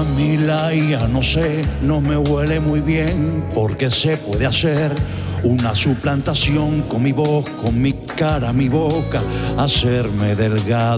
mi laia, no sé, no me huele muy bien, porque se puede hacer una suplantación con mi voz, con mi cara, mi boca, hacerme delgado